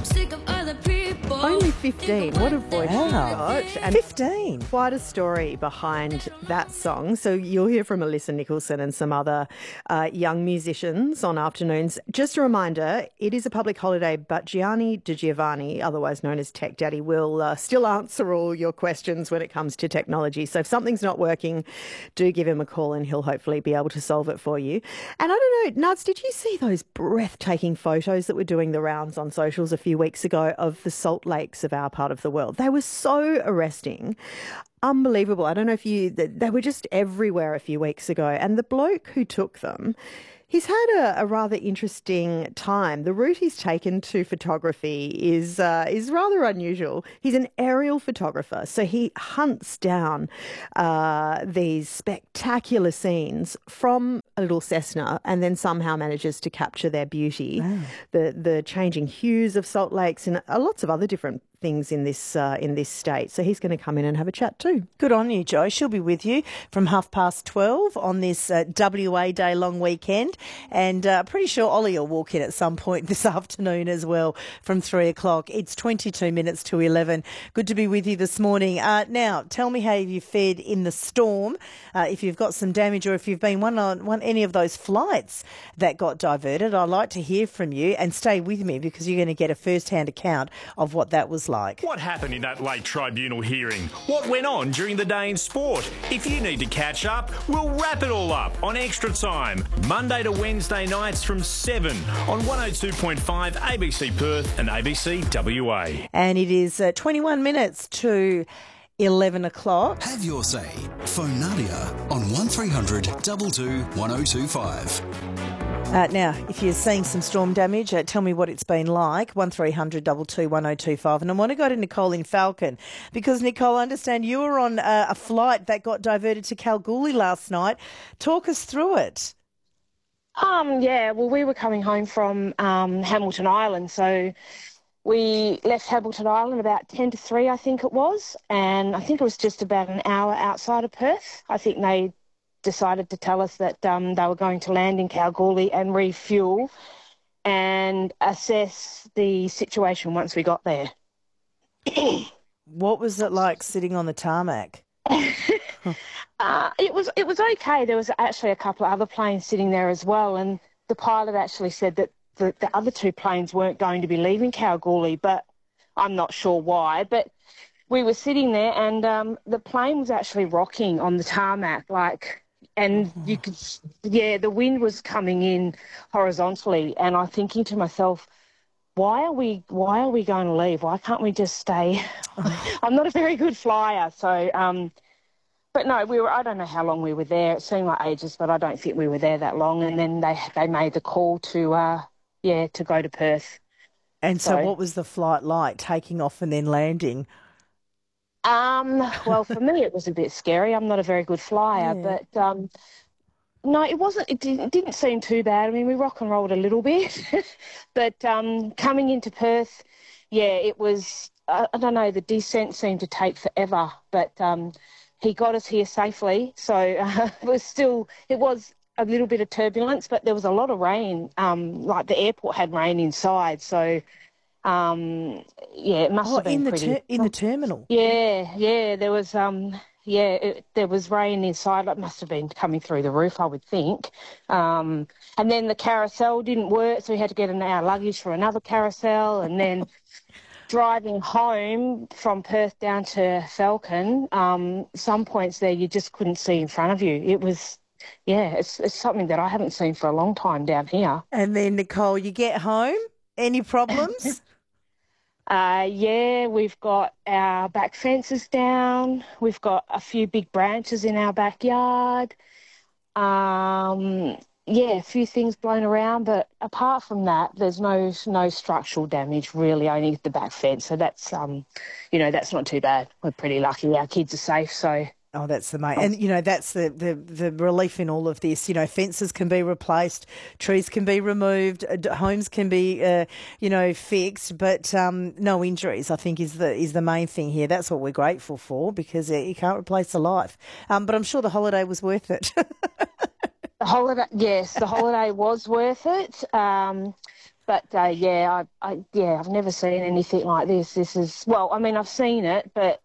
sick of other people. Only 15. What a voice she's got. And 15. quite a story behind that song. So you'll hear from Alyssa Nicholson and some other young musicians on afternoons. Just a reminder, it is a public holiday, but Gianni Di Giovanni, otherwise known as Tech Daddy, will still answer all your questions when it comes to technology. So if something's not working, do give him a call and he'll hopefully be able to solve it for you. And I don't know, Nuts, did you see those breathtaking photos that were doing the rounds on socials a few weeks ago of the salt lakes of our part of the world? They were so arresting. Unbelievable. I don't know if they were just everywhere a few weeks ago. And the bloke who took them, he's had a rather interesting time. The route he's taken to photography is rather unusual. He's an aerial photographer, so he hunts down these spectacular scenes from a little Cessna and then somehow manages to capture their beauty, the changing hues of salt lakes and lots of other different things in this state. So he's going to come in and have a chat too. Good on you, Jo. She'll be with you from 12:30 on this WA Day long weekend. And pretty sure Ollie will walk in at some point this afternoon as well from 3 o'clock. It's 22 minutes to 11. Good to be with you this morning. Now, tell me how you fared in the storm, if you've got some damage or if you've been on any of those flights that got diverted. I'd like to hear from you and stay with me because you're going to get a first-hand account of what that was like. What happened in that late tribunal hearing? What went on during the day in sport? If you need to catch up, we'll wrap it all up on Extra Time, Monday to Wednesday nights from 7 on 102.5 ABC Perth and ABC WA. And it is 21 minutes to 11 o'clock. Have your say. Phone Nadia on 1300 22 1025. Now, if you're seeing some storm damage, tell me what it's been like, 1300 22 1025. And I want to go to Nicole in Falcon because, Nicole, I understand you were on a flight that got diverted to Kalgoorlie last night. Talk us through it. Yeah, well, we were coming home from Hamilton Island, so we left Hamilton Island about 10 to 3, I think it was, and I think it was just about an hour outside of Perth. I think they decided to tell us that they were going to land in Kalgoorlie and refuel and assess the situation once we got there. What was it like sitting on the tarmac? It was okay. There was actually a couple of other planes sitting there as well, and the pilot actually said that the other two planes weren't going to be leaving Kalgoorlie, but I'm not sure why. But we were sitting there and the plane was actually rocking on the tarmac, and you could, the wind was coming in horizontally, and I'm thinking to myself, why are we going to leave? Why can't we just stay? I'm not a very good flyer, so but no, I don't know how long we were there. It seemed like ages, but I don't think we were there that long. And then they made the call to go to Perth. And so what was the flight like, taking off and then landing? Well, for me, it was a bit scary. I'm not a very good flyer, but no, it wasn't. It didn't seem too bad. I mean, we rock and rolled a little bit, but coming into Perth, it was. I don't know. The descent seemed to take forever, but he got us here safely. So it was a little bit of turbulence, but there was a lot of rain. Like the airport had rain inside, so. It must have been in the terminal. Yeah, there was there was rain inside. It must have been coming through the roof, I would think. And then the carousel didn't work, so we had to get our luggage for another carousel. And then driving home from Perth down to Falcon, some points there you just couldn't see in front of you. It was. Yeah, it's something that I haven't seen for a long time down here. And then, Nicole, you get home, any problems? We've got our back fences down. We've got a few big branches in our backyard. A few things blown around, but apart from that, there's no structural damage really, only the back fence. So that's that's not too bad. We're pretty lucky. Our kids are safe, so. Oh, that's the main, and that's the relief in all of this. Fences can be replaced, trees can be removed, homes can be fixed, but no injuries. I think is the main thing here. That's what we're grateful for because you can't replace a life. But I'm sure the holiday was worth it. The holiday was worth it. But I've never seen anything like this. This is, well, I mean, I've seen it, but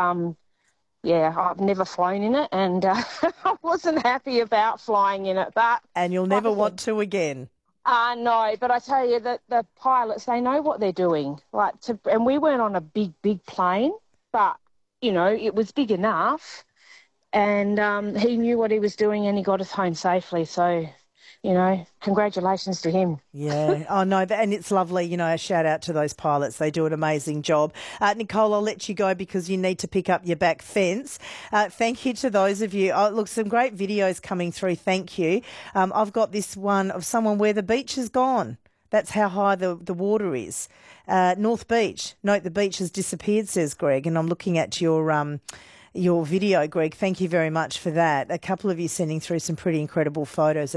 I've never flown in it, and I wasn't happy about flying in it. But and you'll never want to again. No, but I tell you that the pilots, they know what they're doing. And we weren't on a big plane, but it was big enough, and he knew what he was doing, and he got us home safely. So, congratulations to him. Yeah. Oh, no, and it's lovely, a shout out to those pilots. They do an amazing job. Nicole, I'll let you go because you need to pick up your back fence. Thank you to those of you. Oh, look, some great videos coming through. Thank you. I've got this one of someone where the beach is gone. That's how high the water is. North Beach. Note the beach has disappeared, says Greg, and I'm looking at your video, Greg. Thank you very much for that. A couple of you sending through some pretty incredible photos.